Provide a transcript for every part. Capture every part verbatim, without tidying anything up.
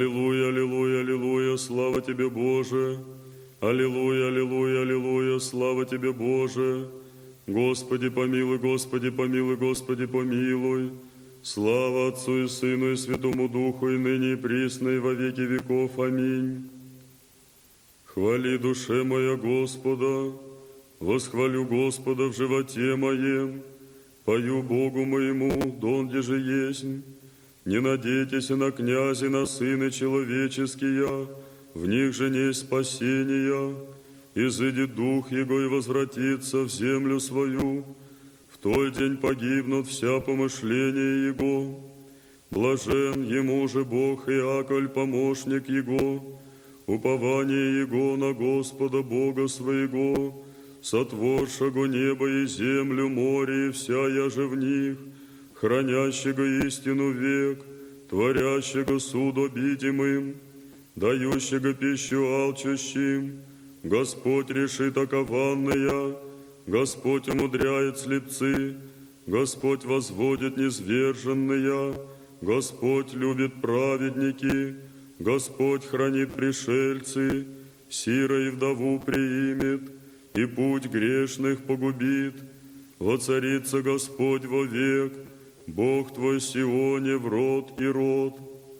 Аллилуйя, аллилуйя, аллилуйя, слава Тебе, Боже! Аллилуйя, аллилуйя, аллилуйя, слава Тебе, Боже! Господи, помилуй, Господи, помилуй, Господи, помилуй! Слава Отцу и Сыну и Святому Духу, и ныне и присно, и во веки веков. Аминь. Хвали, душе моя, Господа, восхвалю Господа в животе моем, пою Богу моему, донде же есть. Не надейтесь на князи, на сыны человеческие, в них же не спасения. Изыдет дух его и возвратится в землю свою. В той день погибнут вся помышления его. Блажен ему же Бог Иаколь, помощник его, упование его на Господа Бога своего, сотворшего небо и землю, море и вся яже в них, хранящего истину век, творящего суд обидимым, дающего пищу алчущим. Господь решит окованные, Господь умудряет слепцы, Господь возводит низверженные, Господь любит праведники, Господь хранит пришельцы, сира и вдову приимет, и путь грешных погубит. Воцарится Господь вовек, Бог твой Сионе в род и род.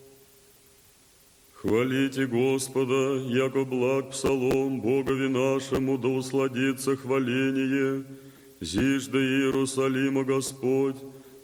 Хвалите Господа, яко благ псалом Богови нашему, да усладится хваление. Зижде Иерусалима Господь,